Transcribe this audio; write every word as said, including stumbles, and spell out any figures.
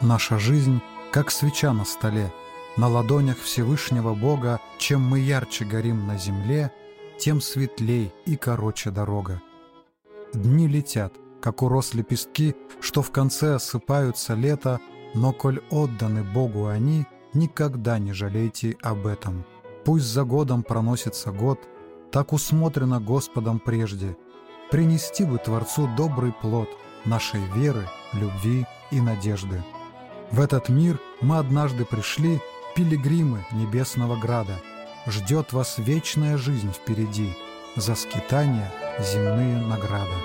Наша жизнь, как свеча на столе, на ладонях Всевышнего Бога. Чем мы ярче горим на земле, тем светлей и короче дорога. Дни летят, как урос лепестки, что в конце осыпаются лето, но коль отданы Богу они, никогда не жалейте об этом. Пусть за годом проносится год, так усмотрено Господом прежде. Принести бы Творцу добрый плод нашей веры, любви и надежды. В этот мир мы однажды пришли, пилигримы небесного града. Ждет вас вечная жизнь впереди, за скитания земные награды.